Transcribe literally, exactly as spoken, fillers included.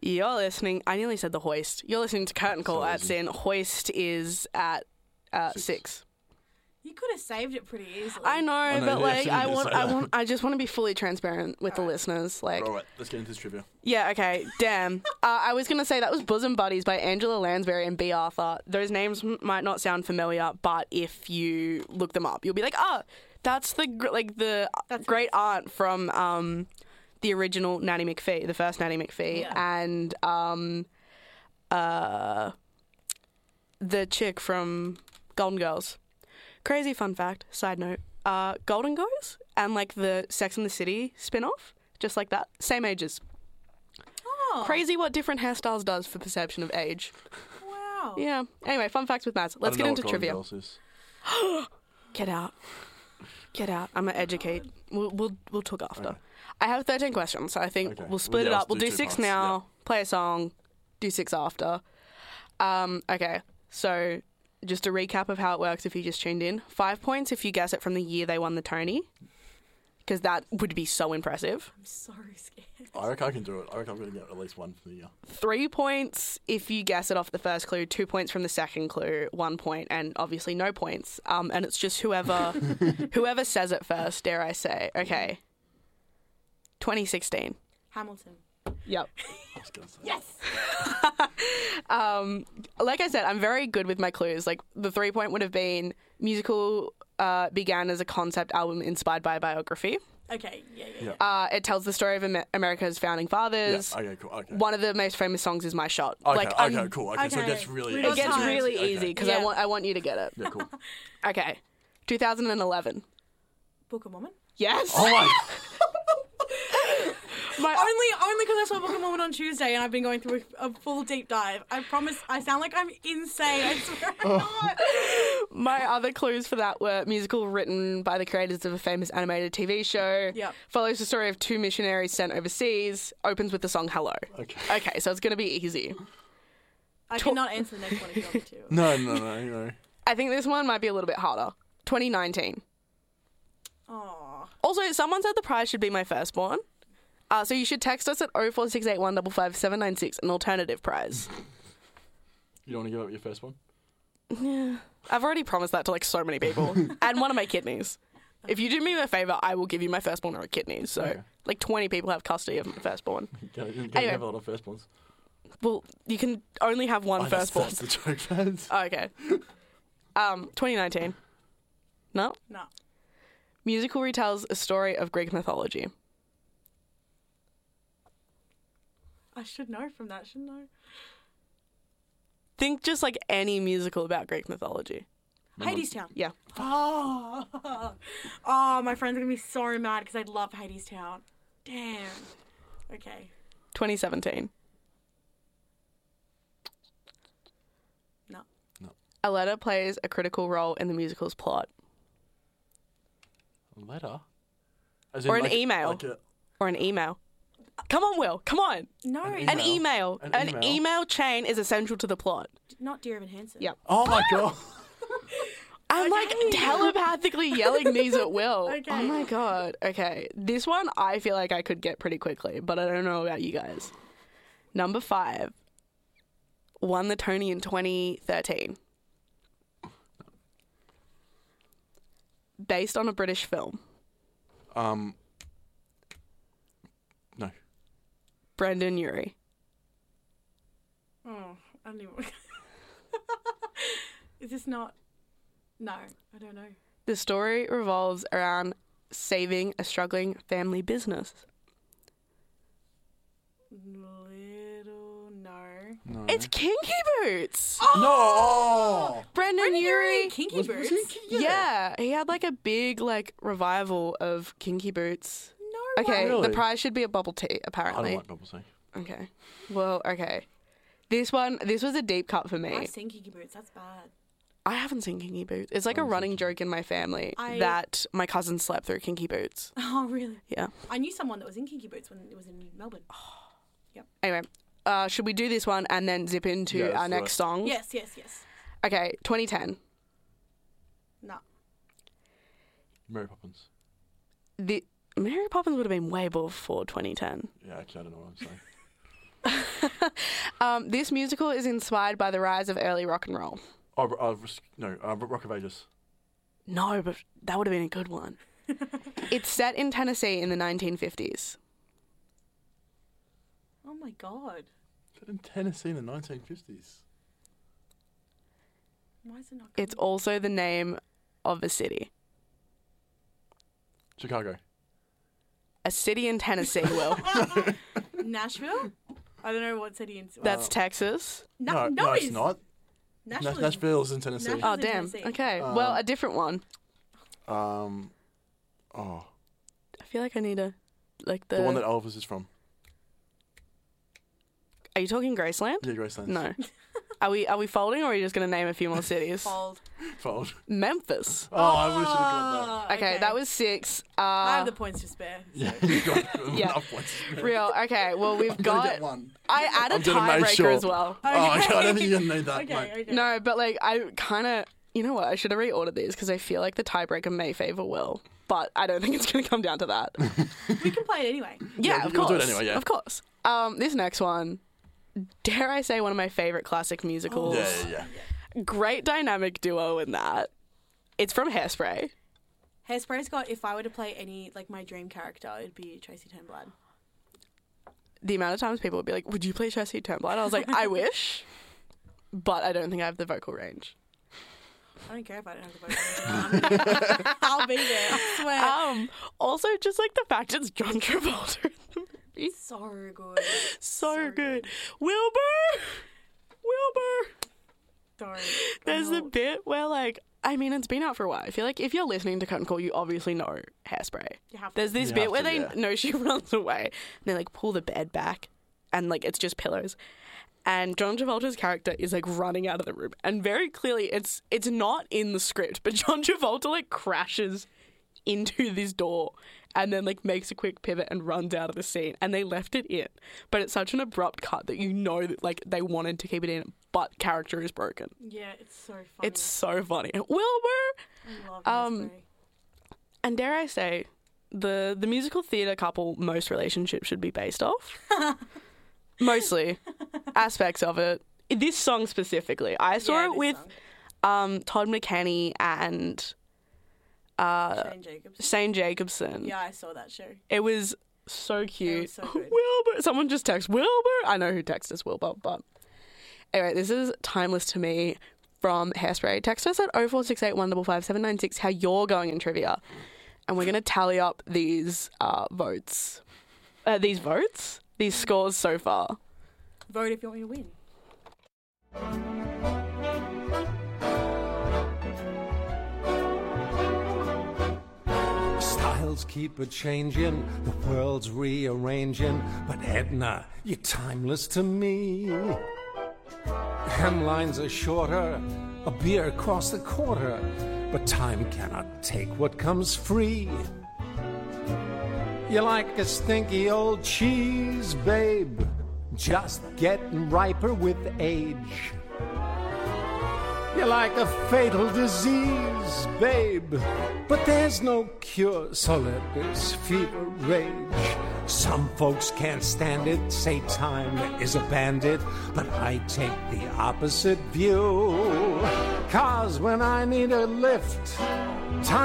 You're listening. I nearly said the Hoist. You're listening to Curtain Call So at easy. Sin. Hoist is at uh, Six. six. You could have saved it pretty easily. I know, I know, but yeah, like you I did want, say I that. want, I just want to be fully transparent with the Alright. listeners. Like, All right, let's get into this trivia. yeah, okay, damn. uh, I was gonna say that was Bosom Buddies by Angela Lansbury and B. Arthur. Those names m- might not sound familiar, but if you look them up, you'll be like, oh, that's the gr- like the That's great aunt from um the original Nanny McPhee, the first Nanny McPhee, Yeah. and um uh the chick from Golden Girls. Crazy fun fact, side note. Uh, Golden Girls and like the Sex and the City spin-off, just like that, same ages. Oh, Crazy what different hairstyles does for perception of age. wow. Yeah. Anyway, fun facts with Mads. Let's I get don't know into what Golden trivia. Girls is. Get out. Get out. I'm gonna educate. We'll we'll we'll talk after. Okay. I have thirteen questions, so I think Okay. we'll split Well, it yeah, up. We'll let's do do two six parts, now. Play a song. Do six after. Um. Okay. So, just a recap of how it works if you just tuned in. Five points if you guess it from the year they won the Tony, because that would be so impressive. I'm so scared. I reckon I can do it. I reckon I'm going to get at least one for the year. Three points if you guess it off the first clue. Two points from the second clue. One point, and obviously no points. Um. And it's just whoever whoever says it first. Dare I say? Okay. twenty sixteen. Hamilton. Yep. I was going to say. Yes. Um, like I said, I'm very good with my clues. Like the three point would have been musical uh, began as a concept album inspired by a biography. Okay. Yeah. Yeah. yeah. Yeah. Uh, it tells the story of Amer- America's founding Yeah, fathers. okay, cool. Okay. One of the most famous songs is "My Shot." Okay, like okay, I'm- cool. Okay, so it Okay. gets really We It got gets time. really Okay. easy because I Yeah. want I want you to get it. Yeah, cool. Okay, two thousand eleven. Book of Mormon. Yes. Oh my. My- Only, only because I saw Book of Mormon on Tuesday and I've been going through a, a full deep dive. I promise. I sound like I'm insane. I swear I'm not. My other clues for that were musical written by the creators of a famous animated T V show. Yep. Follows the story of two missionaries sent overseas. Opens with the song "Hello." Okay. Okay, so it's gonna be easy. I cannot answer the next one if you want me to. No, no, no, no. I think this one might be a little bit harder. twenty nineteen. Oh. Also, someone said the prize should be my firstborn. Uh, so you should text us at oh four six eight one five five seven nine six an alternative prize. You don't want to give up your first one? Yeah. I've already promised that to like so many people. And one of my kidneys. If you do me a favour, I will give you my firstborn or a kidney. So Okay. like twenty people have custody of my firstborn. You can't, you can't Anyway. have a lot of firstborns. Well, you can only have one Oh, that's, firstborn. that's the joke, fans. Oh, okay. Um, twenty nineteen. No? No. Musical retells a story of Greek mythology. I should know from that, shouldn't I? Think just like any musical about Greek mythology. Hades Town. Yeah. Oh. Oh, my friends are going to be so mad because I love Hades Town. Damn. Okay. twenty seventeen. No. A letter plays a critical role in the musical's plot. A letter? As Or an like- email. Like a, Or an email. Come on, Will. Come on. No. An An Email? email. An An, email? email chain is essential to the plot. Not Dear Evan Hansen. Yep. oh my god. I'm like Okay. telepathically yelling these at Will. Okay. Oh my god. Okay. This one I feel like I could get pretty quickly, but I don't know about you guys. Number five. Won the Tony in twenty thirteen. Based on a British film. Um. No. Brendan Urie. Oh, I don't even... Is this not... No, I don't know. The story revolves around saving a struggling family business. Little... No. No. It's Kinky Boots. No. Brendan Brendan Urie. Urie, Kinky Was- Boots? was he- Yeah. he had like a big like revival of Kinky Boots. No Okay, way. Really? the prize should be a bubble tea, I don't apparently. like bubble tea. Okay. Well, okay. This one, this was a deep cut for me. I've seen Kinky Boots. That's bad. I haven't seen Kinky Boots. It's like a haven't seen running Kinky- joke in my family I- that my cousin slept through Kinky Boots. Oh, really? Yeah. I knew someone that was in Kinky Boots when it was in Melbourne. Anyway, uh, should we do this one and then zip into Yeah, let's our do next it. song? Yes, yes, yes. Okay, twenty ten. No. Mary Poppins. The Mary Poppins would have been way before twenty ten. Yeah, actually, I don't know what I'm saying. Um, this musical is inspired by the rise of early rock and roll. Oh, uh, no, uh, Rock of Ages. No, but that would have been a good one. It's set in Tennessee in the nineteen fifties. Oh my god. Set in Tennessee in the nineteen fifties. Why is it not? It's also the name of a city. Chicago. A city in Tennessee, Will. Nashville? I don't know what city in. That's Texas. No, no, no, no, it's not. Nashville. Nash- Nashville's in Tennessee. Nashville- Oh, in damn. Tennessee. Okay. Um, well, a different one. Um, oh, I feel like I need a, like the... the one that Elvis is from. Are you talking Graceland? Yeah, Graceland. No. Are we are we folding, or are you just going to name a few more cities? Fold. Fold. Memphis. Oh, I wish I got that. Okay, that was six. Uh, I have the points to spare. Yeah, you got Yeah. enough points. Real. Okay, well, we've I'm gonna got... get one. I added I'm gonna make tiebreaker sure. as well. Oh, okay, I don't think you need that. Okay, mate. okay. No, but like I kind of, you know what? I should have reordered these because I feel like the tiebreaker may favour Will, but I don't think it's going to come down to that. We can play it anyway. Yeah, Yeah, of you'll course. do it anyway, yeah. Of course. Um, this next one, dare I say, one of my favourite classic musicals. Yeah, yeah, yeah. Great dynamic duo in that. It's from Hairspray. Hairspray's got. If I were to play any like my dream character, it'd be Tracy Turnblad. The amount of times people would be like, "Would you play Tracy Turnblad?" I was like, "I wish," but I don't think I have the vocal range. I don't care if I don't have the vocal. I'll be there. I swear. Um, also, just like the fact it's John Travolta in the movie. so good. So, So good. good. Wilbur! Wilbur! Don't. There's I'm the not- bit where, like, I mean, it's been out for a while. I feel like if you're listening to Curtain Call, you obviously know Hairspray. You have to. There's this You bit have where to, they yeah. know she runs away, and they, like, pull the bed back, and, like, it's just pillows. And John Travolta's character is, like, running out of the room. And very clearly, it's it's not in the script, but John Travolta, like, crashes into this door and then, like, makes a quick pivot and runs out of the scene. And they left it in. But it's such an abrupt cut that you know that, like, they wanted to keep it in, but character is broken. Yeah, it's so funny. It's so funny. Wilbur! I love um, Hairspray. And dare I say, the, the musical theatre couple most relationships should be based off. Mostly. Aspects of it. This song specifically. I saw Yeah, it this with song. um, Todd McKenney and uh, Shane Jacobs. Shane Jacobson. Yeah, I saw that show. It was so cute. so good. Wilbur! Someone just text Wilbur! I know who texted us Wilbur, but... Anyway, this is Timeless to Me from Hairspray. Text us at oh four six eight, one five five, seven nine six how you're going in trivia. And we're going to tally up these uh, votes. Uh, these votes? These scores so far. Vote if you want me to win. Styles keep a changing, the world's rearranging, but Edna, you're timeless to me. Hemlines are shorter, a beer across the quarter, but time cannot take what comes free. You're like a stinky old cheese, babe, just getting riper with age. You're like a fatal disease, babe, but there's no cure, so let this fever rage. Some folks can't stand it, say time is a bandit, but I take the opposite view. 'Cause when I need a lift, time